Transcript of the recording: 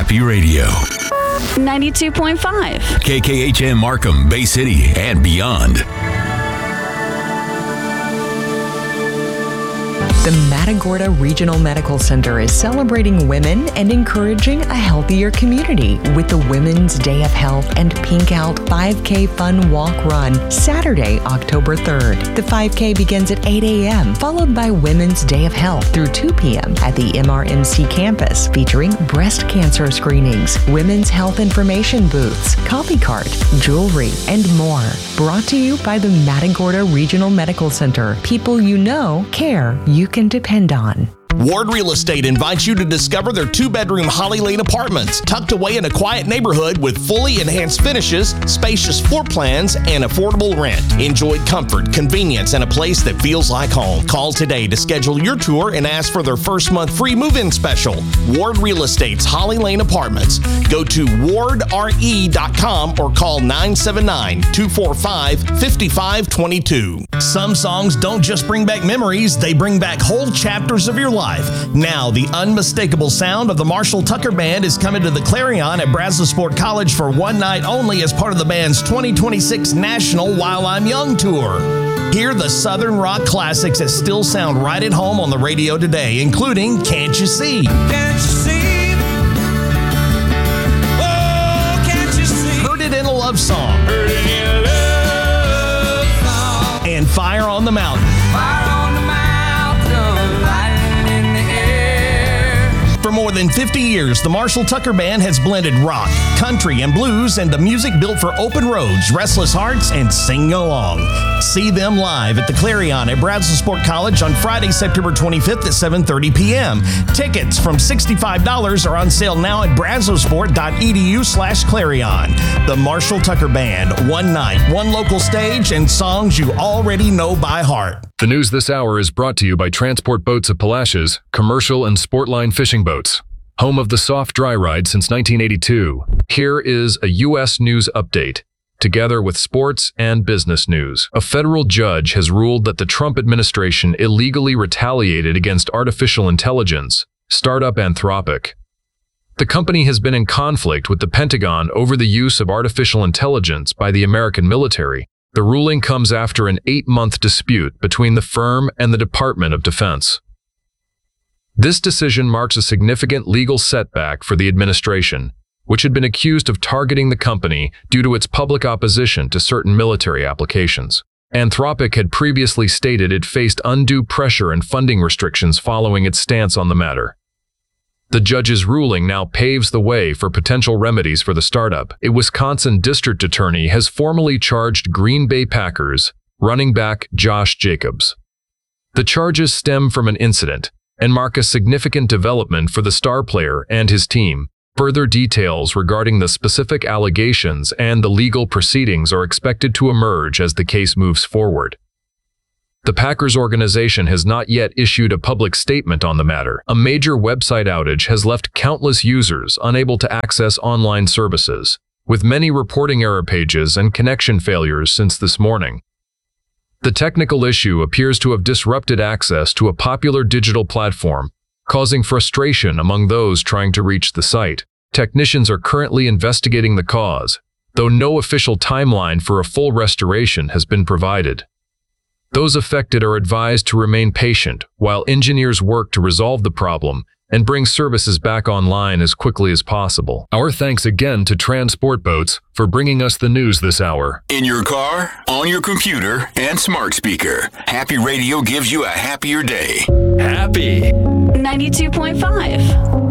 Happy Radio. 92.5. KKHM Markham, Bay City, and beyond. The Matagorda Regional Medical Center is celebrating women and encouraging a healthier community with the Women's Day of Health and Pink Out 5K Fun Walk Run, Saturday, October 3rd. The 5K begins at 8 a.m., followed by Women's Day of Health through 2 p.m. at the MRMC campus, featuring breast cancer screenings, women's health information booths, coffee cart, jewelry, and more. Brought to you by the Matagorda Regional Medical Center. People you know, care, you can depend on. Ward Real Estate invites you to discover their 2-bedroom Holly Lane apartments, tucked away in a quiet neighborhood with fully enhanced finishes, spacious floor plans, and affordable rent. Enjoy comfort, convenience, and a place that feels like home. Call today to schedule your tour and ask for their first month free move-in special. Ward Real Estate's Holly Lane Apartments. Go to wardre.com or call 979-245-5522. Some songs don't just bring back memories, they bring back whole chapters of your life. Now, the unmistakable sound of the Marshall Tucker Band is coming to the Clarion at Brazosport College for one night only as part of the band's 2026 National While I'm Young tour. Hear the Southern rock classics that still sound right at home on the radio today, including Can't You See? Can't you see? Oh, can't you see? Heard It in a Love Song. Heard it in a love song. And Fire on the Mountain. Fire on the mountain, lighting in the air. For more than 50 years, the Marshall Tucker Band has blended rock, country, and blues into music built for open roads, restless hearts, and sing along. See them live at the Clarion at Brazosport College on Friday, September 25th at 7:30 p.m. Tickets from $65 are on sale now at brazosport.edu/Clarion. The Marshall Tucker Band, one night, one local stage, and songs you already know by heart. The news this hour is brought to you by Transport Boats of Palacios, commercial and sportline fishing boats. Home of the soft dry ride since 1982. Here is a U.S. news update, together with sports and business news. A federal judge has ruled that the Trump administration illegally retaliated against artificial intelligence, startup Anthropic. The company has been in conflict with the Pentagon over the use of artificial intelligence by the American military. The ruling comes after an 8-month dispute between the firm and the Department of Defense. This decision marks a significant legal setback for the administration, which had been accused of targeting the company due to its public opposition to certain military applications. Anthropic had previously stated it faced undue pressure and funding restrictions following its stance on the matter. The judge's ruling now paves the way for potential remedies for the startup. A Wisconsin district attorney has formally charged Green Bay Packers running back Josh Jacobs. The charges stem from an incident and mark a significant development for the star player and his team. Further details regarding the specific allegations and the legal proceedings are expected to emerge as the case moves forward. The Packers organization has not yet issued a public statement on the matter. A major website outage has left countless users unable to access online services, with many reporting error pages and connection failures since this morning. The technical issue appears to have disrupted access to a popular digital platform, causing frustration among those trying to reach the site. Technicians are currently investigating the cause, though no official timeline for a full restoration has been provided. Those affected are advised to remain patient while engineers work to resolve the problem and bring services back online as quickly as possible. Our thanks again to Transport Boats for bringing us the news this hour. In your car, on your computer, and smart speaker, Happy Radio gives you a happier day. Happy 92.5.